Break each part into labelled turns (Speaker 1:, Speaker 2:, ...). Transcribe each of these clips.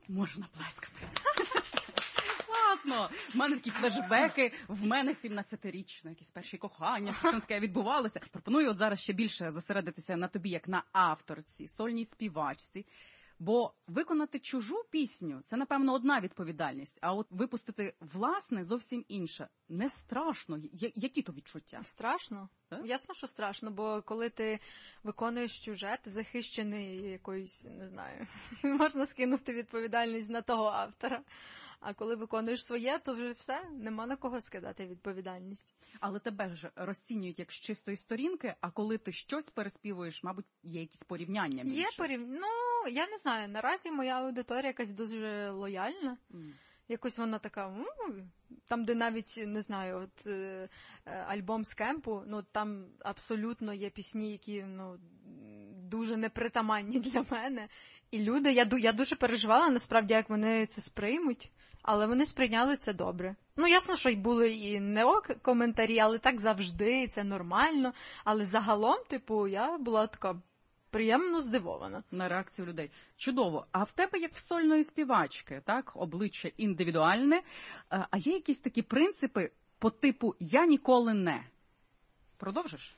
Speaker 1: Можна плескати. Класно! В мене такі флешбеки, в мене 17-річно, якісь перші кохання, щось там таке відбувалося. Пропоную от зараз ще більше зосередитися на тобі, як на авторці, сольній співачці. Бо виконати чужу пісню – це, напевно, одна відповідальність, а от випустити власне зовсім інше. Не страшно. Які то відчуття?
Speaker 2: Страшно? Ясно, що страшно, бо коли ти виконуєш чуже, ти захищений якоюсь, не знаю, можна скинути відповідальність на того автора. А коли виконуєш своє, то вже все, нема на кого скидати відповідальність.
Speaker 1: Але тебе ж розцінюють як з чистої сторінки, а коли ти щось переспівуєш, мабуть, є якісь порівняння більше.
Speaker 2: Є порівняння. Ну, я не знаю, наразі моя аудиторія якась дуже лояльна. Якось вона така, там, де навіть, не знаю, от альбом з кемпу, ну, там абсолютно є пісні, які, ну, дуже непритаманні для мене. І люди, я дуже переживала, насправді, як вони це сприймуть, але вони сприйняли це добре. Ну, ясно, що й були і не коментарі, але так завжди, і це нормально. Але загалом, типу, я була така приємно здивована.
Speaker 1: На реакцію людей. Чудово. А в тебе, як в сольної співачки, так, обличчя індивідуальне, а є якісь такі принципи по типу «я ніколи не»? Продовжиш?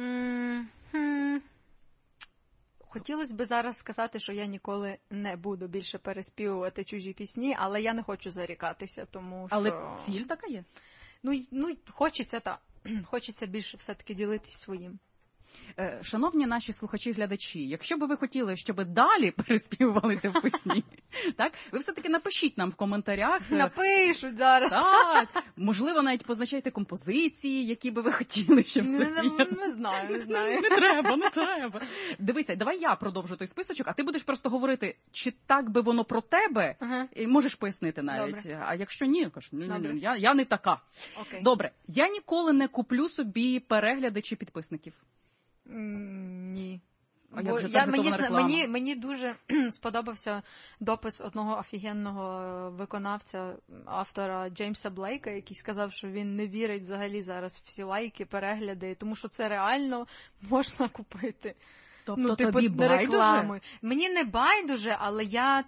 Speaker 2: Хотілося б зараз сказати, що я ніколи не буду більше переспівувати чужі пісні, але я не хочу зарікатися, тому що...
Speaker 1: Але ціль така є?
Speaker 2: Ну хочеться більше все-таки ділитись своїм.
Speaker 1: Шановні наші слухачі-глядачі, якщо б ви хотіли, щоб далі переспівувалися в пісні, так, ви все-таки напишіть нам в коментарях.
Speaker 2: Напишуть зараз.
Speaker 1: Так, можливо, навіть позначайте композиції, які би ви хотіли, щоб
Speaker 2: Не знаю.
Speaker 1: Не треба. Дивися, давай я продовжу той списочок, а ти будеш просто говорити, чи так би воно про тебе, і можеш пояснити навіть.
Speaker 2: Добре.
Speaker 1: А якщо ні, кажу, я не така.
Speaker 2: Окей.
Speaker 1: Добре, я ніколи не куплю собі перегляди чи підписників.
Speaker 2: Ні.
Speaker 1: Мені
Speaker 2: дуже сподобався допис одного офігенного виконавця, автора Джеймса Блейка, який сказав, що він не вірить взагалі зараз в всі лайки, перегляди, тому що це реально можна купити.
Speaker 1: Тобто тобі байдуже?
Speaker 2: Мені не байдуже, але я,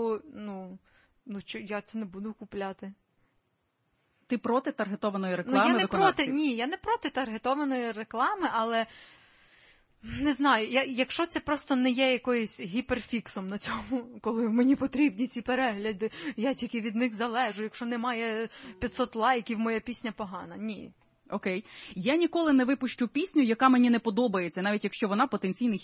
Speaker 2: я це не буду купляти.
Speaker 1: Ти проти таргетованої реклами виконавців?
Speaker 2: Я не проти таргетованої реклами, але не знаю, якщо це просто не є якоюсь гіперфіксом на цьому, коли мені потрібні ці перегляди, я тільки від них залежу, якщо немає 500 лайків, моя пісня погана. Ні.
Speaker 1: Окей. Я ніколи не випущу пісню, яка мені не подобається, навіть якщо вона потенційний